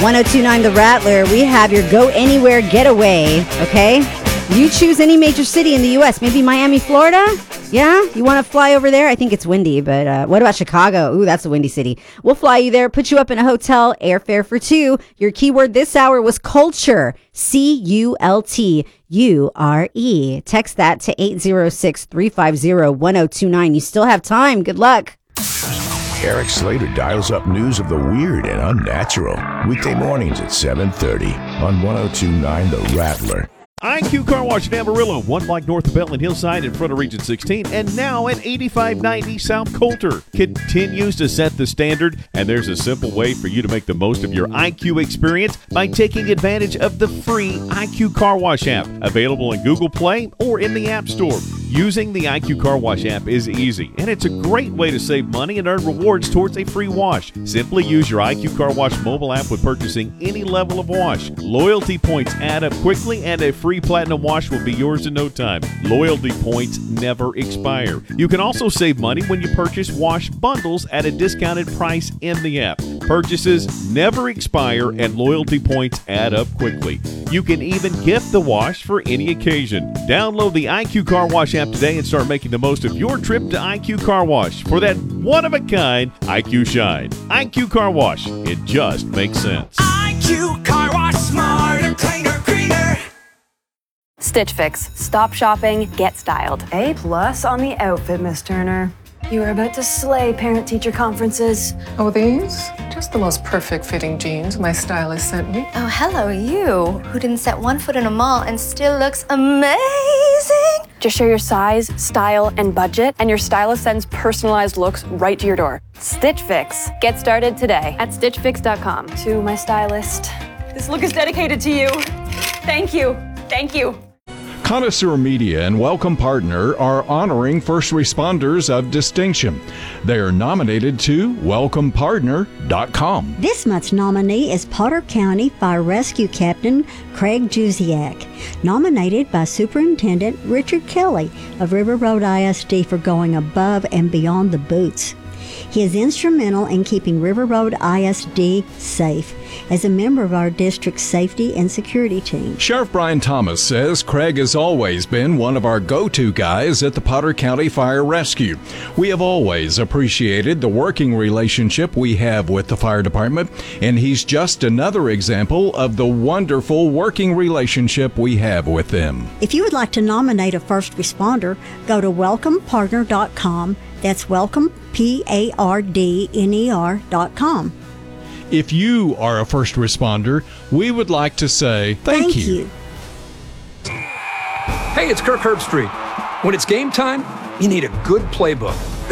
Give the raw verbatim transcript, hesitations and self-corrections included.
one oh two point nine The Rattler, we have your Go Anywhere Getaway, okay? You choose any major city in the U S, maybe Miami, Florida? Yeah? You want to fly over there? I think it's windy, but uh, what about Chicago? Ooh, that's a windy city. We'll fly you there, put you up in a hotel, airfare for two. Your keyword this hour was culture, C U L T U R E. Text that to eight oh six, three five zero, one oh two nine. You still have time. Good luck. Eric Slater dials up news of the weird and unnatural. Weekday mornings at seven thirty on one oh two point nine The Rattler. I Q Car Wash in Amarillo, one block north of Belton Hillside in front of Region sixteen, and now at eighty-five ninety South Coulter. Continues to set the standard, and there's a simple way for you to make the most of your I Q experience by taking advantage of the free I Q Car Wash app, available in Google Play or in the App Store. Using the I Q Car Wash app is easy, and it's a great way to save money and earn rewards towards a free wash. Simply use your I Q Car Wash mobile app when purchasing any level of wash. Loyalty points add up quickly, and a free Platinum wash will be yours in no time. Loyalty points never expire. You can also save money when you purchase wash bundles at a discounted price in the app. Purchases never expire, and loyalty points add up quickly. You can even gift the wash for any occasion. Download the I Q Car Wash app today and start making the most of your trip to I Q Car Wash for that one-of-a-kind I Q Shine. I Q Car Wash. It just makes sense. I Q Car Wash, smarter, cleaner, greener. Stitch Fix. Stop shopping, get styled. A plus on the outfit, Miss Turner. You are about to slay parent-teacher conferences. Oh, these? Just the most perfect fitting jeans my stylist sent me. Oh, hello, you, who didn't set one foot in a mall and still looks amazing. Just share your size, style, and budget, and your stylist sends personalized looks right to your door. Stitch Fix. Get started today at stitch fix dot com. To my stylist, this look is dedicated to you. Thank you. Thank you. Connoisseur Media and Welcome Partner are honoring first responders of distinction. They are nominated to welcome partner dot com. This month's nominee is Potter County Fire Rescue Captain Craig Juziak, nominated by Superintendent Richard Kelly of River Road I S D for going above and beyond the boots. He is instrumental in keeping River Road I S D safe as a member of our district's safety and security team. Sheriff Brian Thomas says Craig has always been one of our go-to guys at the Potter County Fire Rescue. We have always appreciated the working relationship we have with the fire department, and he's just another example of the wonderful working relationship we have with them. If you would like to nominate a first responder, go to welcome partner dot com. That's welcome, P A R D N E R dot com. If you are a first responder, we would like to say thank, Thank you. you. Hey, it's Kirk Herbstreit. When it's game time, you need a good playbook